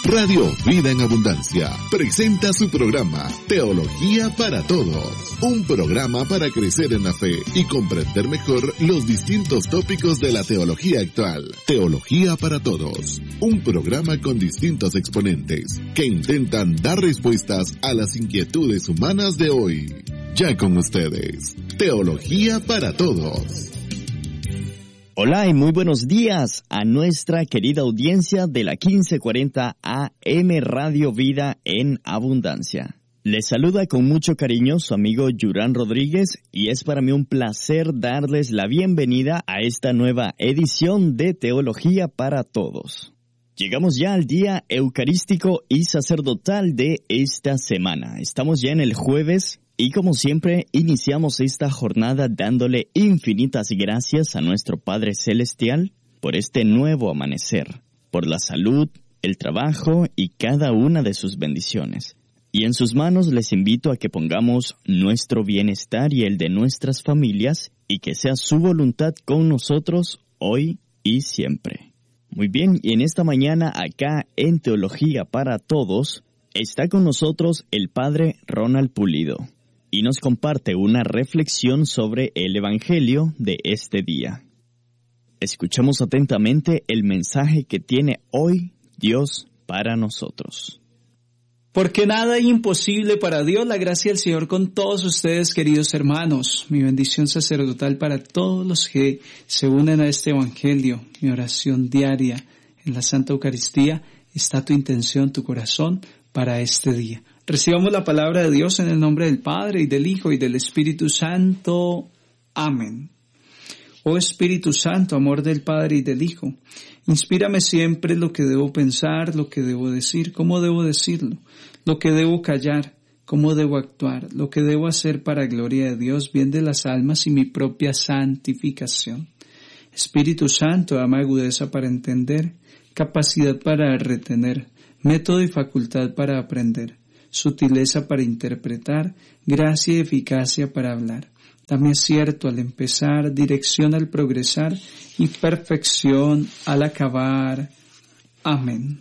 Radio Vida en Abundancia presenta su programa Teología para Todos, un programa para crecer en la fe y comprender mejor los distintos tópicos de la teología actual. Teología para Todos, un programa con distintos exponentes que intentan dar respuestas a las inquietudes humanas de hoy. Ya con ustedes, Teología para Todos. Hola y muy buenos días a nuestra querida audiencia de la 1540 AM Radio Vida en Abundancia. Les saluda con mucho cariño su amigo Yurán Rodríguez y es para mí un placer darles la bienvenida a esta nueva edición de Teología para Todos. Llegamos ya al día eucarístico y sacerdotal de esta semana. Estamos ya en el jueves. Y como siempre, iniciamos esta jornada dándole infinitas gracias a nuestro Padre Celestial por este nuevo amanecer, por la salud, el trabajo y cada una de sus bendiciones. Y en sus manos les invito a que pongamos nuestro bienestar y el de nuestras familias y que sea su voluntad con nosotros hoy y siempre. Muy bien, y en esta mañana acá en Teología para Todos está con nosotros el Padre Ronald Pulido. Y nos comparte una reflexión sobre el Evangelio de este día. Escuchemos atentamente el mensaje que tiene hoy Dios para nosotros. Porque nada es imposible para Dios. La gracia del Señor con todos ustedes, queridos hermanos. Mi bendición sacerdotal para todos los que se unen a este Evangelio. Mi oración diaria en la Santa Eucaristía. Está tu intención, tu corazón para este día. Recibamos la palabra de Dios en el nombre del Padre, y del Hijo, y del Espíritu Santo. Amén. Oh Espíritu Santo, amor del Padre y del Hijo, inspírame siempre lo que debo pensar, lo que debo decir, cómo debo decirlo, lo que debo callar, cómo debo actuar, lo que debo hacer para gloria de Dios, bien de las almas y mi propia santificación. Espíritu Santo, dame agudeza para entender, capacidad para retener, método y facultad para aprender, sutileza para interpretar, gracia y eficacia para hablar. Dame acierto al empezar, dirección al progresar y perfección al acabar. Amén.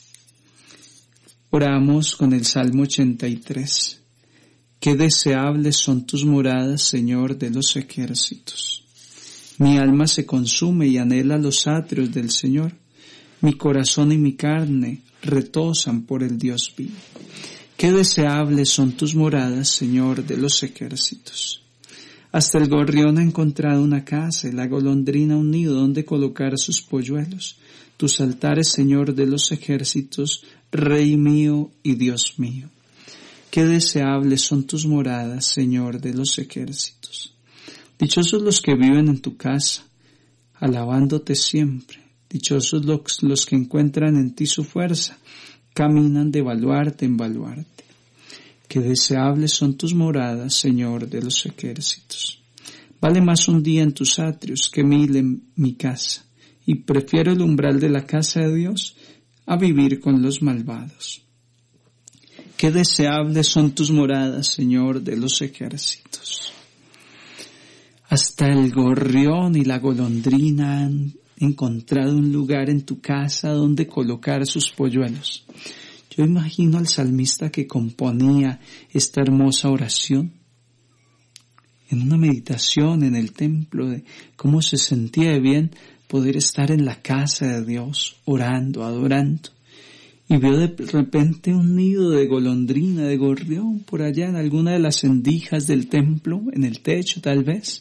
Oramos con el Salmo 83. Qué deseables son tus moradas, Señor de los ejércitos. Mi alma se consume y anhela los atrios del Señor. Mi corazón y mi carne retosan por el Dios vivo. Qué deseables son tus moradas, Señor de los ejércitos. Hasta el gorrión ha encontrado una casa y la golondrina un nido donde colocar sus polluelos. Tus altares, Señor de los ejércitos, Rey mío y Dios mío. Qué deseables son tus moradas, Señor de los ejércitos. Dichosos los que viven en tu casa, alabándote siempre. Dichosos los que encuentran en ti su fuerza, caminan de baluarte en baluarte. Qué deseables son tus moradas, Señor de los ejércitos. Vale más un día en tus atrios que 1000 en mi casa, y prefiero el umbral de la casa de Dios a vivir con los malvados. Qué deseables son tus moradas, Señor de los ejércitos. Hasta el gorrión y la golondrina han encontrado un lugar en tu casa donde colocar sus polluelos. Yo imagino al salmista que componía esta hermosa oración en una meditación en el templo de cómo se sentía de bien poder estar en la casa de Dios, orando, adorando. Y vio de repente un nido de golondrina, de gorrión, por allá en alguna de las rendijas del templo, en el techo tal vez.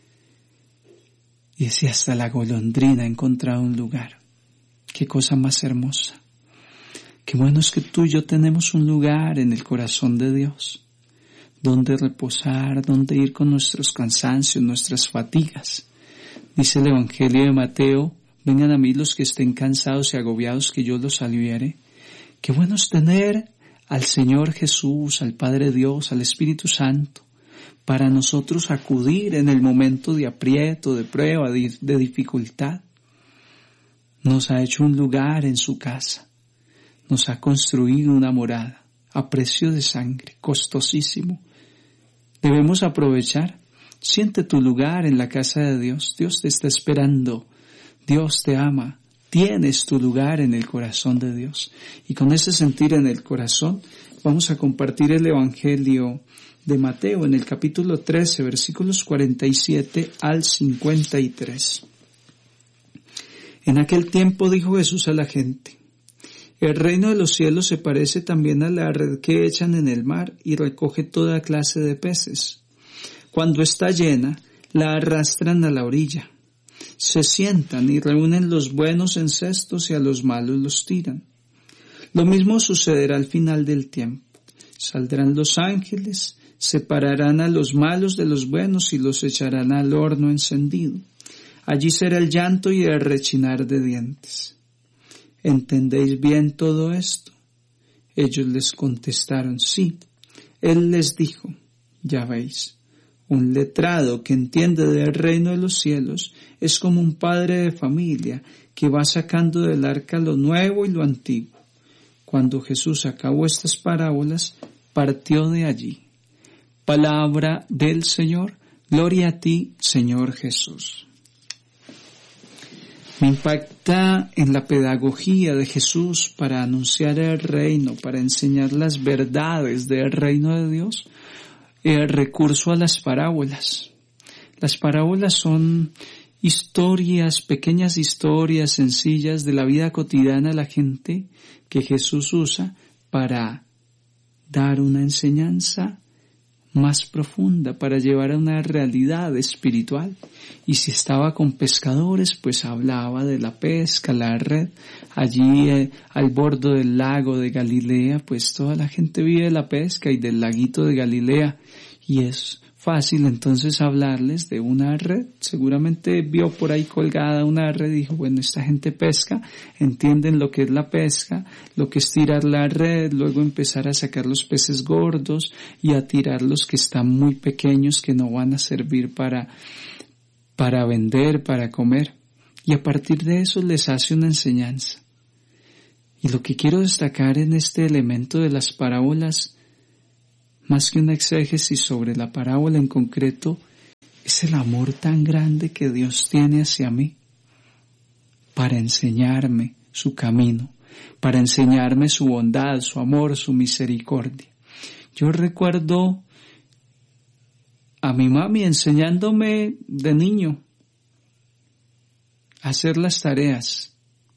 Y decía, hasta la golondrina ha encontrado un lugar. Qué cosa más hermosa. Qué bueno es que tú y yo tenemos un lugar en el corazón de Dios, donde reposar, donde ir con nuestros cansancios, nuestras fatigas. Dice el Evangelio de Mateo, vengan a mí los que estén cansados y agobiados, que yo los aliviaré. Qué bueno es tener al Señor Jesús, al Padre Dios, al Espíritu Santo, para nosotros acudir en el momento de aprieto, de prueba, de dificultad. Nos ha hecho un lugar en su casa, nos ha construido una morada a precio de sangre, costosísimo. Debemos aprovechar. Siente tu lugar en la casa de Dios. Dios te está esperando, Dios te ama, tienes tu lugar en el corazón de Dios. Y con ese sentir en el corazón, vamos a compartir el Evangelio de Mateo en el capítulo 13, versículos 47 al 53. En aquel tiempo dijo Jesús a la gente: el reino de los cielos se parece también a la red que echan en el mar y recoge toda clase de peces. Cuando está llena, la arrastran a la orilla. Se sientan y reúnen los buenos en cestos y a los malos los tiran. Lo mismo sucederá al final del tiempo. Saldrán los ángeles, separarán a los malos de los buenos y los echarán al horno encendido. Allí será el llanto y el rechinar de dientes. ¿Entendéis bien todo esto? Ellos les contestaron: sí. Él les dijo: ya veis, un letrado que entiende del reino de los cielos es como un padre de familia que va sacando del arca lo nuevo y lo antiguo. Cuando Jesús acabó estas parábolas, partió de allí. Palabra del Señor. Gloria a ti, Señor Jesús. Me impacta en la pedagogía de Jesús para anunciar el reino, para enseñar las verdades del reino de Dios, el recurso a las parábolas. Las parábolas son historias, pequeñas historias sencillas de la vida cotidiana de la gente que Jesús usa para dar una enseñanza más profunda, para llevar a una realidad espiritual. Y si estaba con pescadores, pues hablaba de la pesca, la red. Allí al borde del lago de Galilea, pues toda la gente vive de la pesca y del laguito de Galilea. Y es fácil entonces hablarles de una red. Seguramente vio por ahí colgada una red y dijo: bueno, esta gente pesca, entienden lo que es la pesca, lo que es tirar la red, luego empezar a sacar los peces gordos y a tirar los que están muy pequeños, que no van a servir para vender, para comer. Y a partir de eso les hace una enseñanza. Y lo que quiero destacar en este elemento de las parábolas, más que una exégesis sobre la parábola en concreto, es el amor tan grande que Dios tiene hacia mí para enseñarme su camino, para enseñarme su bondad, su amor, su misericordia. Yo recuerdo a mi mami enseñándome de niño a hacer las tareas,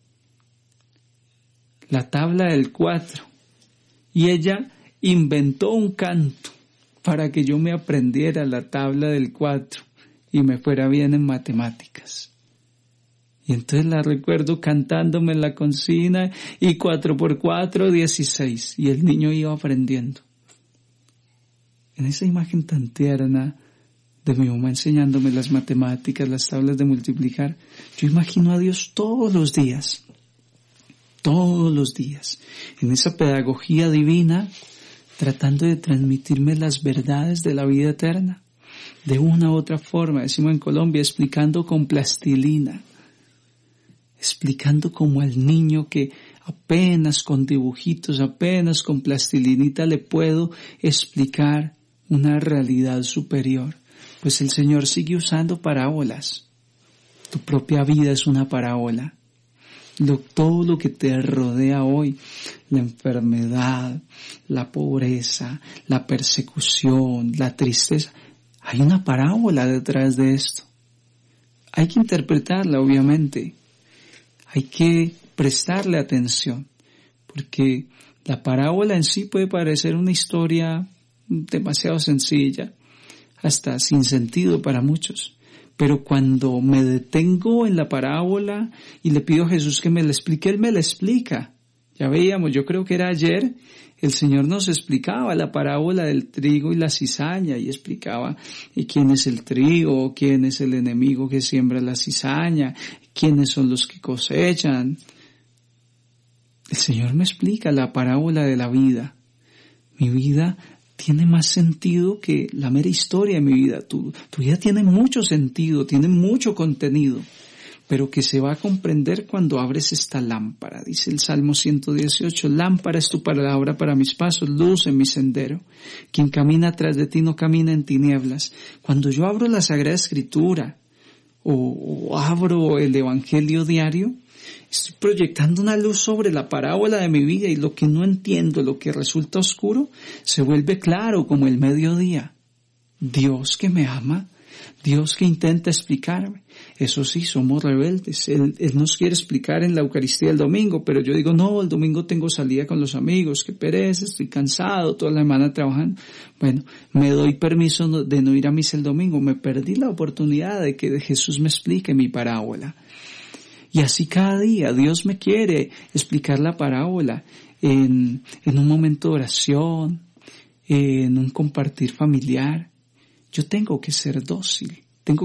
la tabla del 4, y ella inventó un canto para que yo me aprendiera la tabla del 4 y me fuera bien en matemáticas. Y entonces la recuerdo cantándome en la cocina, y 4 por 4, 16, y el niño iba aprendiendo. En esa imagen tan tierna de mi mamá enseñándome las matemáticas, las tablas de multiplicar, yo imagino a Dios todos los días, en esa pedagogía divina, tratando de transmitirme las verdades de la vida eterna, de una u otra forma, decimos en Colombia, explicando con plastilina, explicando como al niño que apenas con dibujitos, apenas con plastilinita le puedo explicar una realidad superior. Pues el Señor sigue usando parábolas. Tu propia vida es una parábola. Todo lo que te rodea hoy, la enfermedad, la pobreza, la persecución, la tristeza, hay una parábola detrás de esto. Hay que interpretarla, obviamente. Hay que prestarle atención, porque la parábola en sí puede parecer una historia demasiado sencilla, hasta sin sentido para muchos. Pero cuando me detengo en la parábola y le pido a Jesús que me la explique, Él me la explica. Ya veíamos, yo creo que era ayer, el Señor nos explicaba la parábola del trigo y la cizaña, y explicaba quién es el trigo, quién es el enemigo que siembra la cizaña, quiénes son los que cosechan. El Señor me explica la parábola de la vida. Mi vida tiene más sentido que la mera historia de mi vida. Tu vida tiene mucho sentido, tiene mucho contenido, pero que se va a comprender cuando abres esta lámpara. Dice el Salmo 118, lámpara es tu palabra para mis pasos, luz en mi sendero. Quien camina tras de ti no camina en tinieblas. Cuando yo abro la Sagrada Escritura o abro el Evangelio diario, Estoy proyectando una luz sobre la parábola de mi vida y lo que no entiendo, lo que resulta oscuro, se vuelve claro como el mediodía. Dios que me ama, Dios que intenta explicarme. Eso sí, somos rebeldes. Él nos quiere explicar en la Eucaristía el domingo, pero yo digo, no, el domingo tengo salida con los amigos, qué pereza, estoy cansado, toda la semana trabajando. Bueno, me doy permiso de no ir a misa el domingo, me perdí la oportunidad de que Jesús me explique mi parábola. Y así cada día Dios me quiere explicar la parábola en un momento de oración, en un compartir familiar. Yo tengo que ser dócil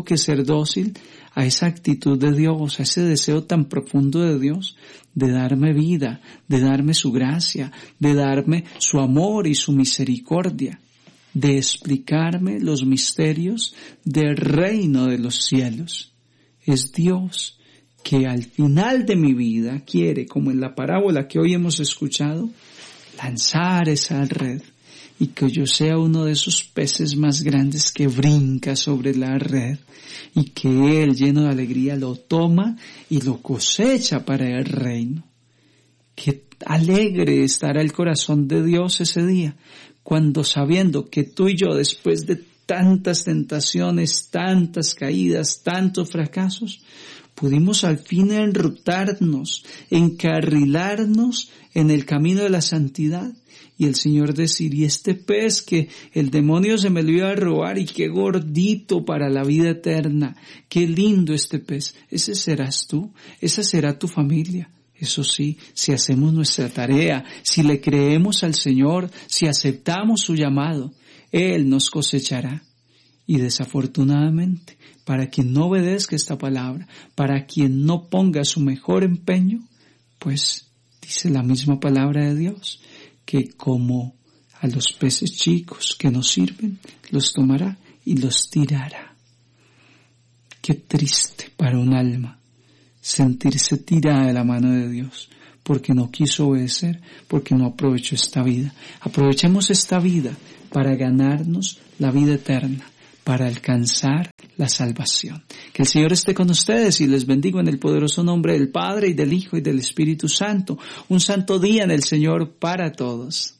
a esa actitud de Dios, a ese deseo tan profundo de Dios, de darme vida, de darme su gracia, de darme su amor y su misericordia, de explicarme los misterios del reino de los cielos. Es Dios que al final de mi vida quiere, como en la parábola que hoy hemos escuchado, lanzar esa red y que yo sea uno de esos peces más grandes que brinca sobre la red y que Él, lleno de alegría, lo toma y lo cosecha para el reino. Qué alegre estará el corazón de Dios ese día, cuando sabiendo que tú y yo, después de tantas tentaciones, tantas caídas, tantos fracasos, pudimos al fin enrutarnos, encarrilarnos en el camino de la santidad. Y el Señor decir, y este pez que el demonio se me lo iba a robar y qué gordito para la vida eterna, qué lindo este pez, ese serás tú, esa será tu familia. Eso sí, si hacemos nuestra tarea, si le creemos al Señor, si aceptamos su llamado, Él nos cosechará. Y desafortunadamente, para quien no obedezca esta palabra, para quien no ponga su mejor empeño, pues dice la misma palabra de Dios, que como a los peces chicos que nos sirven, los tomará y los tirará. Qué triste para un alma sentirse tirada de la mano de Dios, porque no quiso obedecer, porque no aprovechó esta vida. Aprovechemos esta vida para ganarnos la vida eterna, para alcanzar la salvación. Que el Señor esté con ustedes y les bendigo en el poderoso nombre del Padre y del Hijo y del Espíritu Santo. Un santo día en el Señor para todos.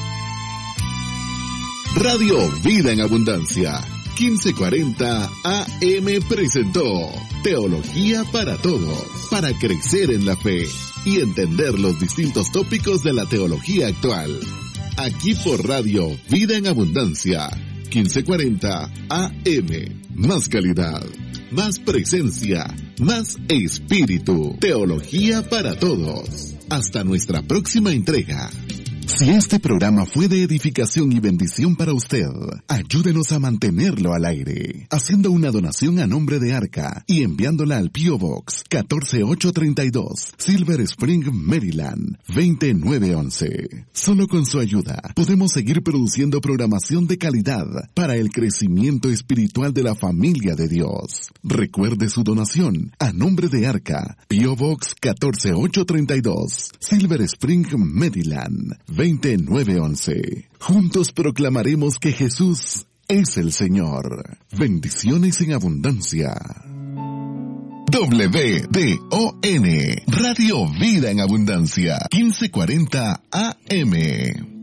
Radio Vida en Abundancia, 1540 AM presentó Teología para Todos, para crecer en la fe y entender los distintos tópicos de la teología actual. Aquí por Radio Vida en Abundancia, 1540 AM. Más calidad, más presencia, más espíritu. Teología para todos. Hasta nuestra próxima entrega. Si este programa fue de edificación y bendición para usted, ayúdenos a mantenerlo al aire, haciendo una donación a nombre de Arca y enviándola al P.O. Box 14832, Silver Spring, Maryland, 20911. Solo con su ayuda podemos seguir produciendo programación de calidad para el crecimiento espiritual de la familia de Dios. Recuerde su donación a nombre de Arca, P.O. Box 14832, Silver Spring, Maryland, 20911. Juntos proclamaremos que Jesús es el Señor. Bendiciones en abundancia. WDON, Radio Vida en Abundancia, 1540 AM.